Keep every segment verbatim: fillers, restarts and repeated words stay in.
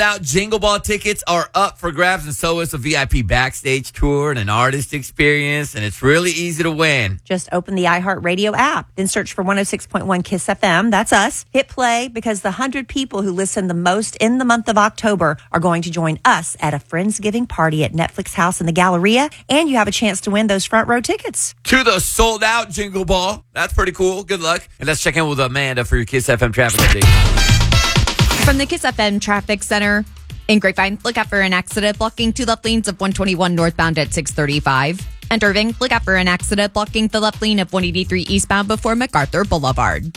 Out Jingle Ball tickets are up for grabs, and so is a V I P backstage tour and an artist experience, and it's really easy to win. Just open the iHeartRadio app, then search for one oh six point one KISS F M. That's us. Hit play, because the one hundred people who listen the most in the month of October are going to join us at a Friendsgiving party at Netflix House in the Galleria, and you have a chance to win those front row tickets. To the sold-out Jingle Ball. That's pretty cool. Good luck. And let's check in with Amanda for your KISS F M traffic update. From the KISS F M Traffic Center in Grapevine, look out for an accident blocking two left lanes of one twenty-one northbound at six thirty-five. And Irving, look out for an accident blocking the left lane of one eighty-three eastbound before MacArthur Boulevard.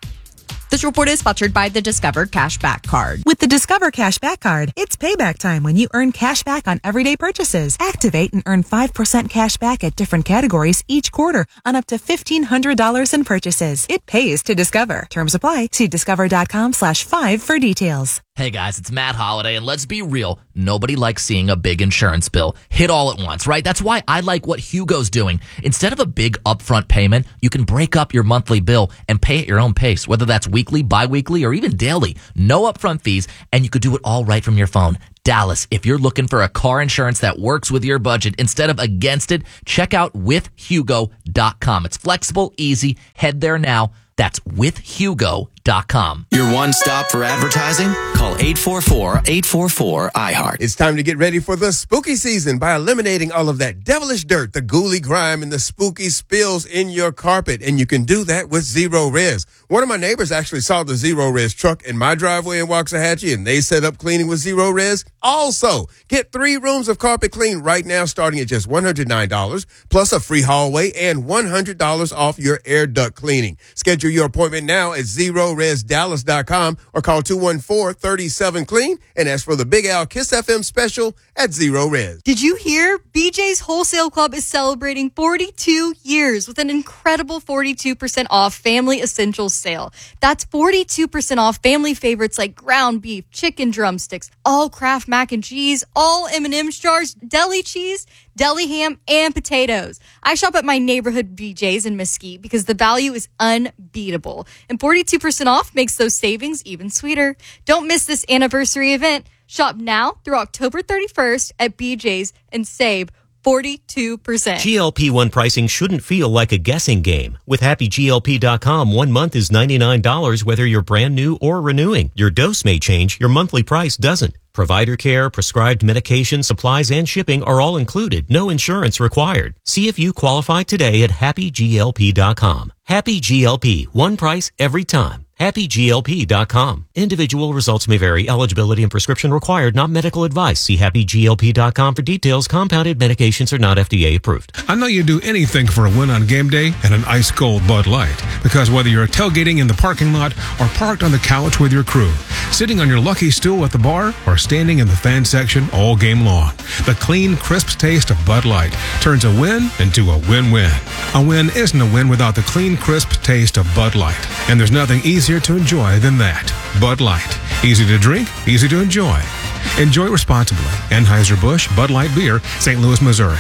This report is sponsored by the Discover Cashback Card. With the Discover Cashback Card, it's payback time when you earn cash back on everyday purchases. Activate and earn five percent cash back at different categories each quarter on up to fifteen hundred dollars in purchases. It pays to Discover. Terms apply. See discover.com slash five for details. Hey guys, it's Matt Holiday, and let's be real, nobody likes seeing a big insurance bill hit all at once, right? That's why I like what Hugo's doing. Instead of a big upfront payment, you can break up your monthly bill and pay at your own pace, whether that's weekly, bi-weekly, or even daily. No upfront fees, and you could do it all right from your phone. Dallas, if you're looking for a car insurance that works with your budget instead of against it, check out with hugo dot com. It's flexible, easy. Head there now. That's with hugo dot com. Your one stop for advertising? Call eight four four, eight four four, I heart. It's time to get ready for the spooky season by eliminating all of that devilish dirt, the ghouly grime, and the spooky spills in your carpet. And you can do that with Zero Res. One of my neighbors actually saw the Zero Res truck in my driveway in Waxahachie, and they set up cleaning with Zero Res. Also, get three rooms of carpet clean right now starting at just one hundred nine dollars, plus a free hallway and one hundred dollars off your air duct cleaning. Schedule your appointment now at zero res dallas dot com or call two one four, three seven, clean and ask for the Big Al KISS F M special at Zero Res. Did you hear? B J's Wholesale Club is celebrating forty-two years with an incredible forty-two percent off family essentials sale. That's forty-two percent off family favorites like ground beef, chicken drumsticks, all Kraft mac and cheese, all M and M's jars, deli cheese, deli ham, and potatoes. I shop at my neighborhood B J's in Mesquite because the value is unbeatable. And forty-two percent off makes those savings even sweeter. Don't miss this anniversary event. Shop now through October thirty-first at B J's and save forty-two percent. G L P one pricing shouldn't feel like a guessing game. With happy G L P dot com, one month is ninety-nine dollars whether you're brand new or renewing. Your dose may change, your monthly price doesn't. Provider care, prescribed medication, supplies, and shipping are all included. No insurance required. See if you qualify today at happy G L P dot com. Happy G L P, one price every time. happy G L P dot com. Individual results may vary. Eligibility and prescription required, not medical advice. See happy G L P dot com for details. Compounded medications are not F D A approved. I know you'd do anything for a win on game day and an ice-cold Bud Light. Because whether you're tailgating in the parking lot or parked on the couch with your crew, sitting on your lucky stool at the bar, or standing in the fan section all game long, the clean, crisp taste of Bud Light turns a win into a win-win. A win isn't a win without the clean, crisp taste of Bud Light. And there's nothing easier to enjoy than that. Bud Light. Easy to drink, easy to enjoy. Enjoy responsibly. Anheuser-Busch Bud Light Beer, Saint Louis, Missouri.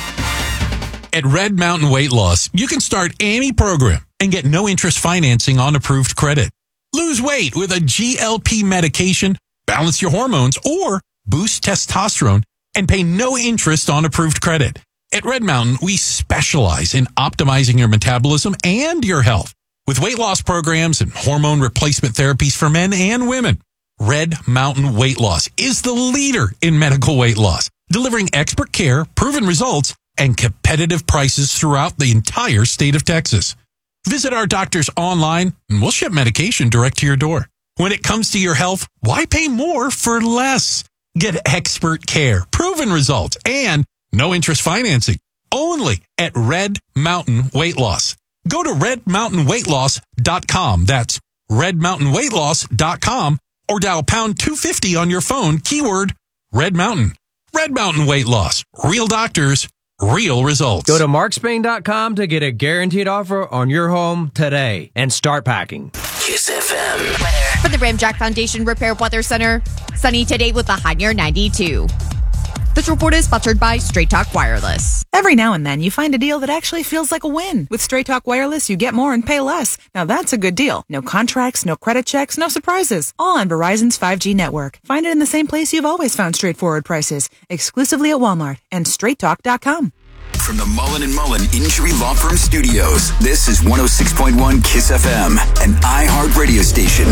At Red Mountain Weight Loss, you can start any program and get no interest financing on approved credit. Lose weight with a G L P medication, balance your hormones, or boost testosterone and pay no interest on approved credit. At Red Mountain, we specialize in optimizing your metabolism and your health with weight loss programs and hormone replacement therapies for men and women. Red Mountain Weight Loss is the leader in medical weight loss, delivering expert care, proven results, and competitive prices throughout the entire state of Texas. Visit our doctors online and we'll ship medication direct to your door. When it comes to your health, why pay more for less? Get expert care, proven results, and no interest financing. Only at Red Mountain Weight Loss. Go to red mountain weight loss dot com. That's red mountain weight loss dot com or dial pound two fifty on your phone, keyword Red Mountain. Red Mountain Weight Loss. Real doctors, real results. Go to mark spain dot com to get a guaranteed offer on your home today and start packing. KISS F M. For the Ramjack Foundation Repair Weather Center, sunny today with a high near ninety-two. This report is sponsored by Straight Talk Wireless. Every now and then, you find a deal that actually feels like a win. With Straight Talk Wireless, you get more and pay less. Now that's a good deal. No contracts, no credit checks, no surprises. All on Verizon's five G network. Find it in the same place you've always found straightforward prices. Exclusively at Walmart and straight talk dot com. From the Mullen and Mullen Injury Law Firm Studios, this is one oh six point one KISS F M, an iHeart radio station.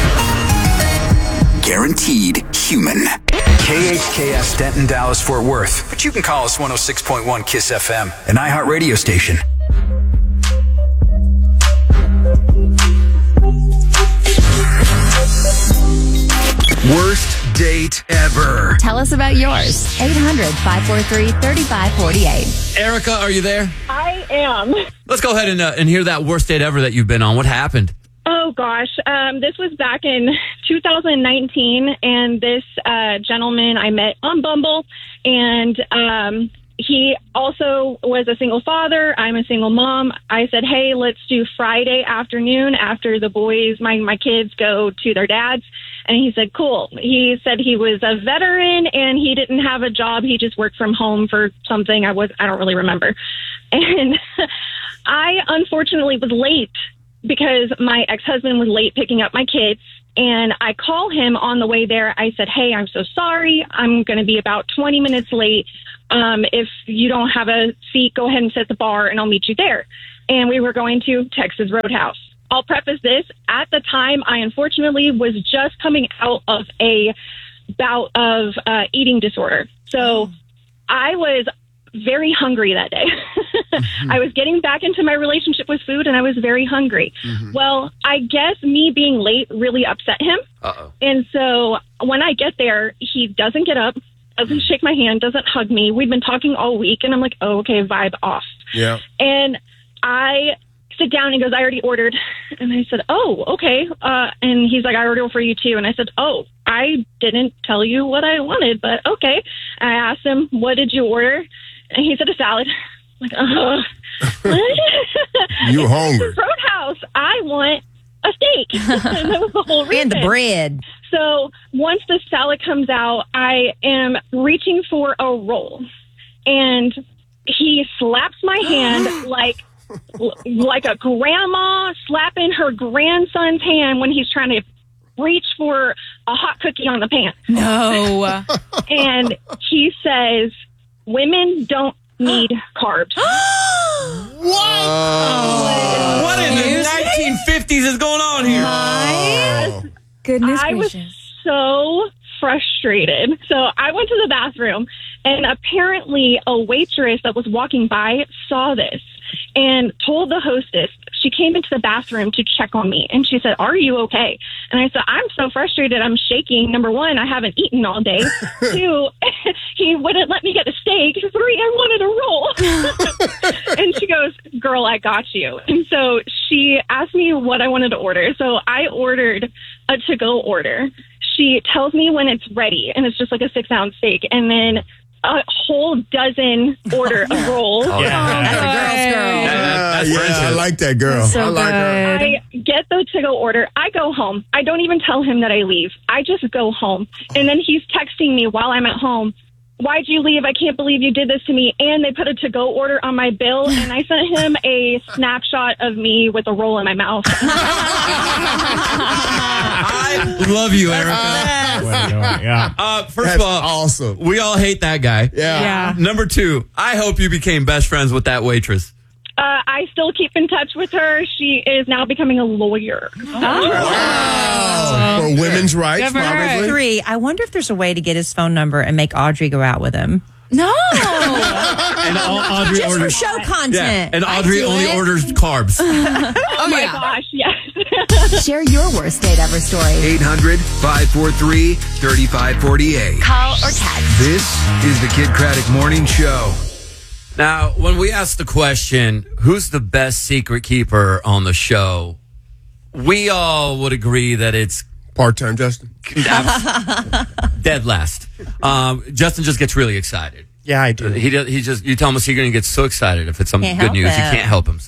Guaranteed human. K H K S Denton, Dallas, Fort Worth. But you can call us one oh six point one KISS F M, an iHeart radio station. Worst date ever. Tell us about yours. eight hundred, five four three, three five four eight. Erica, are you there? I am. Let's go ahead and, uh, and hear that worst date ever that you've been on. What happened? Oh, gosh. Um, this was back in two thousand nineteen, and this uh, gentleman I met on Bumble, and um, he also was a single father. I'm a single mom. I said, hey, let's do Friday afternoon after the boys, my, my kids go to their dads. And he said, cool. He said he was a veteran and he didn't have a job. He just worked from home for something. I was, I don't really remember. And I unfortunately was late because my ex-husband was late picking up my kids. And I call him on the way there. I said, hey, I'm so sorry. I'm going to be about twenty minutes late. Um, if you don't have a seat, go ahead and sit at the bar and I'll meet you there. And we were going to Texas Roadhouse. I'll preface this. At the time, I unfortunately was just coming out of a bout of uh, eating disorder. So I was very hungry that day. Mm-hmm. I was getting back into my relationship with food and I was very hungry. Mm-hmm. Well, I guess me being late really upset him. Uh-oh. And so when I get there, he doesn't get up, doesn't shake my hand, doesn't hug me. We've been talking all week and I'm like, oh, okay, vibe off. Yeah. And I sit down and he goes, I already ordered. And I said, oh, okay. Uh, and he's like, I ordered for you too. And I said, oh, I didn't tell you what I wanted, but okay. And I asked him, what did you order? And he said a salad. I'm like, uh You hungry. Roadhouse. I want a steak. And that was the whole reason. And the bread. So once the salad comes out, I am reaching for a roll. And he slaps my hand like like a grandma slapping her grandson's hand when he's trying to reach for a hot cookie on the pan. No. And he says, women don't need carbs. What? Oh. What in the nineteen fifties is going on here? My goodness I gracious. was so frustrated. So I went to the bathroom, and apparently a waitress that was walking by saw this and told the hostess. She came into the bathroom to check on me, and she said, are you okay? And I said, I'm so frustrated. I'm shaking. Number one, I haven't eaten all day. Two, he wouldn't let me get a steak. Three, I wanted a roll. And she goes, girl, I got you. And so she asked me what I wanted to order. So I ordered a to-go order. She tells me when it's ready, and it's just like a six-ounce steak. And then a whole dozen order of rolls. Oh, yeah. That's a girl's girl. Yeah, yeah, I like that girl. So I like her. I get the to-go order. I go home. I don't even tell him that I leave. I just go home. And then he's texting me while I'm at home. Why'd you leave? I can't believe you did this to me. And they put a to-go order on my bill, and I sent him a snapshot of me with a roll in my mouth. I love you, Erica. Yeah. Uh, first That's of all, awesome. We all hate that guy. Yeah. Yeah. Number two, I hope you became best friends with that waitress. Uh, I still keep in touch with her. She is now becoming a lawyer. Oh. For women's rights, Good for her. probably. Three, I wonder if there's a way to get his phone number and make Audrey go out with him. No. And all, Audrey Just for orders show content. Yeah, and Audrey do only it. orders carbs. Oh my yeah. gosh, yes. Share your worst date ever story. eight hundred, five four three, three five four eight. Call or text. This is the Kid Craddock Morning Show. Now, when we ask the question, who's the best secret keeper on the show, we all would agree that it's Part-time Justin. dead last. Um, Justin just gets really excited. Yeah, I do. He does, he just you tell him a secret and he gets so excited if it's some Can't good help news. He it. can't help himself.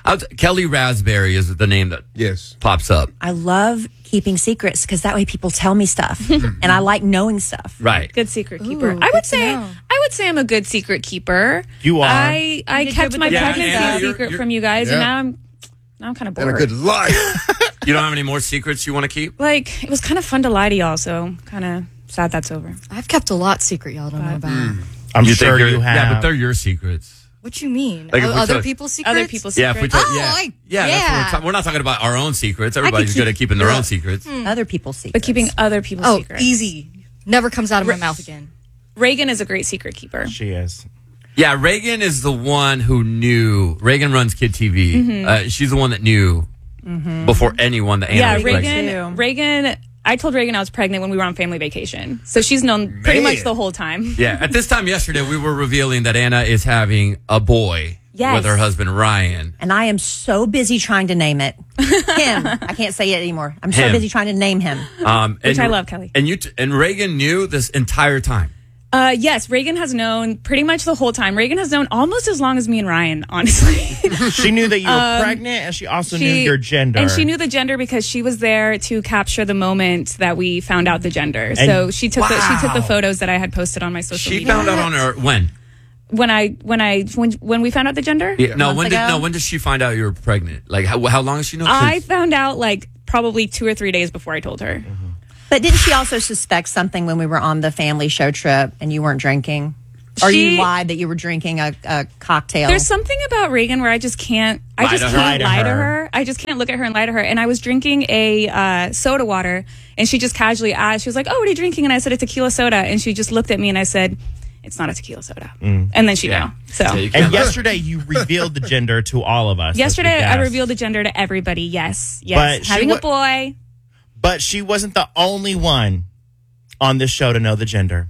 I was, Kelly Raspberry is the name that yes pops up. I love keeping secrets because that way people tell me stuff, and I like knowing stuff. Right. Good secret keeper. Ooh, I good would to say know. I would say I'm a good secret keeper. You are. I, I You did kept good my with the Yeah, pregnancy Anna, you're- secret you're- from you guys, and Yeah. now I'm now I'm kind of bored. And a good life. You don't have any more secrets you want to keep? Like, it was kind of fun to lie to y'all, so kind of sad that's over. I've kept a lot secret y'all don't know about. I'm You sure think you you're- have. Yeah, but they're your secrets. What you mean? Like if O- we other took- people's secrets? Other people's Yeah, if we secrets. talk, Oh, yeah, I- yeah, That's what yeah. we're, ta- we're not talking about our own secrets. Everybody's good at keeping their own secrets. Other people's secrets. But keeping other people's Oh, secrets. easy. Never comes out of my mouth again. Reagan is a great secret keeper. She is. Yeah, Reagan is the one who knew. Reagan runs Kid T V. Mhm. Uh, she's the one that knew before anyone that Anna Yeah, was pregnant. Reagan. Reagan. I told Reagan I was pregnant when we were on family vacation, so she's known pretty Man. much the whole time. Yeah, at this time yesterday, we were revealing that Anna is having a boy Yes. with her husband Ryan. And I am so busy trying to name it. Him. I can't say it anymore. I'm so Him. busy trying to name him. Um, Which and- I love, Kelly. And you t- and Reagan knew this entire time. Uh, yes, Reagan has known pretty much the whole time. Reagan has known almost as long as me and Ryan, honestly. She knew that you were Um, pregnant, and she also She- knew your gender. And she knew the gender because she was there to capture the moment that we found out the gender. so she took the, she took the Wow. photos that I had posted on my social She media. found out on her when? when I when I when when we found out the gender. Yeah, no, Month when did ago? no when did she find out you were pregnant? Like how how long has she known? I Since- found out like probably two or three days before I told her. But didn't she also suspect something when we were on the family show trip and you weren't drinking? Or She- you lied that you were drinking a, a cocktail? There's something about Reagan where I just can't. I Lie just to her. can't Lie to lie to her. her. I just can't look at her and lie to her. And I was drinking a uh, soda water, and she just casually asked. She was like, "Oh, what are you drinking?" And I said, "A tequila soda." And she just looked at me, and I said, "It's not a tequila soda." Mm. And then she Yeah. knew. So And yesterday, you revealed the gender to all of us. as we yesterday, I guessed. revealed the gender to everybody. Yes, yes, But she having wa- a boy. But she wasn't the only one on this show to know the gender.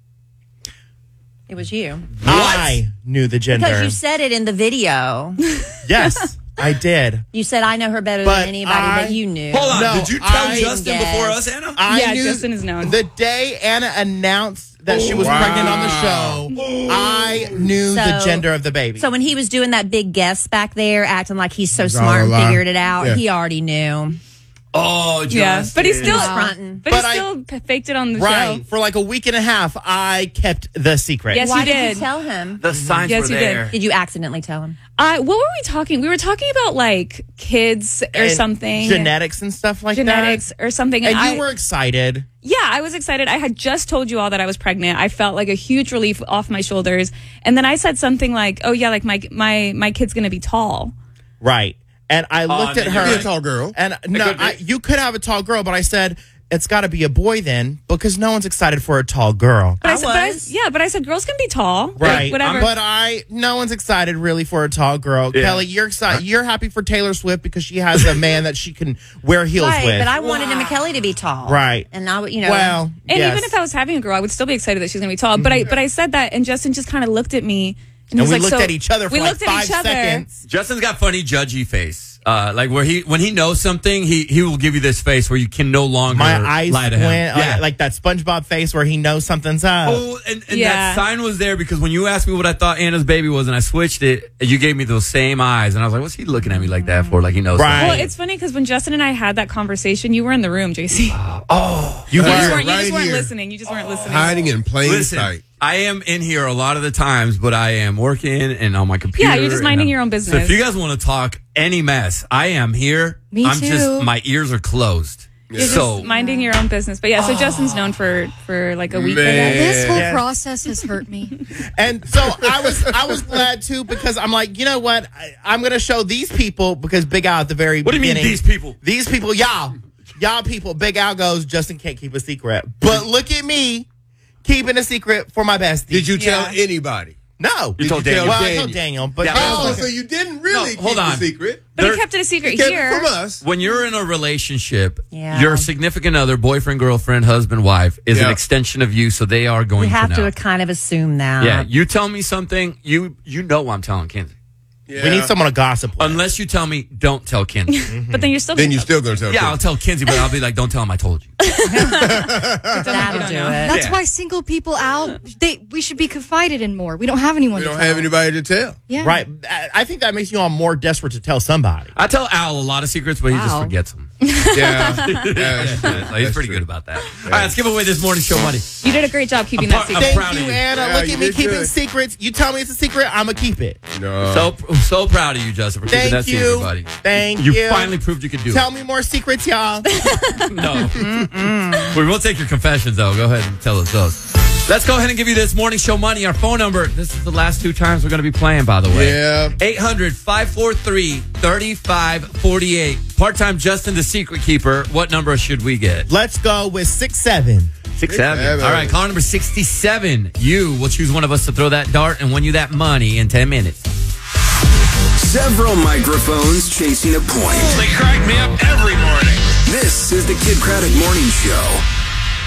It was you. I knew the gender. Because you said it in the video. Yes, I did. You said, I know her better But than anybody, I- but you knew. Hold on, No, did you tell I- Justin before us, Anna? I Yeah, knew Justin is known. The day Anna announced that she was Wow. pregnant on the show, I knew the So- gender of the baby. So when he was doing that big guess back there, acting like he's so It's all smart a and lie. figured it out, Yeah. he already knew. Oh, Justin. Yeah, but he still He was fronting. But, But he I- still p- faked it on the right. show. For like a week and a half, I kept the secret. Yes, Why you did did. you tell him? The signs Yes, were you did. there. Did you accidentally tell him? Uh, what were we talking? We were talking about like kids or And something, Genetics and stuff like genetics that. or something. And I, you were excited. yeah, I was excited. I had just told you all that I was pregnant. I felt like a huge relief off my shoulders. And then I said something like, "Oh yeah, like my my my kid's gonna be tall." Right. And I looked at then her. Be a tall girl. And no, could be. I, you could have a tall girl, but I said it's got to be a boy then because no one's excited for a tall girl. But I, I said, but I- was. yeah, but I said girls can be tall, Right. Whatever. But I, no one's excited really for a tall girl. Yeah. Kelly, you're excited. You're happy for Taylor Swift because she has a man that she can wear heels Right, with. but I wanted Emma Kelly to be tall. Right. And I, would, you know. well, and yes. even if I was having a girl, I would still be excited that she's gonna be tall. But I but I said that, and Justin just kind of looked at me, and, And he's we like, looked so, at each other for we like looked at five each other. seconds. Justin's got funny judgy face. Uh, like where he when he knows something, he he will give you this face where you can no longer My eyes lie went to him. like, like that SpongeBob face where he knows something's up. Oh, and, and Yeah. that sign was there because when you asked me what I thought Anna's baby was and I switched it, you gave me those same eyes. And I was like, what's he looking at me like that for? Like he knows Right. something. Well, it's funny because when Justin and I had that conversation, you were in the room, J C. Oh. You You just were weren't, you right just weren't here. listening. You just weren't listening. Hiding in plain Listen, sight. I am in here a lot of the times, but I am working and on my computer. Yeah, you're just and minding I'm- your own So business. if you guys want to talk any mess, I am here. Me I'm too. just, my ears are closed. You're So, just minding your own business. But yeah, so Justin's known for for like a week. Man. ago. This whole Yes. process has hurt me. And so I was I was glad too because I'm like, you know what? I, I'm going to show these people because Big Al at the very what do you mean beginning. these people? These people, y'all. Y'all people. Big Al goes, Justin can't keep a secret. But look at me keeping a secret for my bestie. Did you tell Yeah. anybody? No. You told Did you Daniel. tell Well, I Daniel? told Daniel. But Yeah, Daniel- Oh, so you didn't really No, hold keep on. the secret. But There- he kept it a secret You kept here. it from us. When you're in a relationship, Yeah. your significant other, boyfriend, girlfriend, husband, wife, is an Yeah. extension of you, so they are going We have to know. to kind of assume that. Yeah, you tell me something, you you know I'm telling Kenzie. We need someone to gossip with. Unless you tell me, don't tell Kenzie. But then you're still Then gonna you're tell still going to tell Yeah, Kenzie. I'll tell Kenzie, but I'll be like, don't tell him I told you. That'll do it. That's Yeah. why single people out, they we should be confided in more. We don't have anyone We to don't tell. have anybody to tell. Yeah. Right. I I think that makes you all more desperate to tell somebody. I tell Al a lot of secrets, but he just Wow. forgets them. Yeah. yeah Yeah, so he's pretty good about that. All right, let's give away this morning show money. You did a great job keeping I'm that par- secret. I'm Thank proud you, of you. Anna. Yeah, Look you at me did keeping good. secrets. You tell me it's a secret, I'm going to keep it. No. So so proud of you, Justin, for keeping Thank that you. secret, buddy. Thank you. you. finally proved you could do Tell me more secrets, y'all. it. No. We will take your confessions, though. Go ahead and tell us those. Let's go ahead and give you this morning show money. Our phone number. This is the last two times we're going to be playing, by the way. Yeah. eight hundred, five four three, three five four eight. Part-time Justin, the secret keeper. What number should we get? Let's go with six seven. Six, seven. seven. All right, caller number sixty-seven. You will choose one of us to throw that dart and win you that money in ten minutes. Several microphones chasing a point. They crack me up every morning. This is the Kid Craddock Morning Show.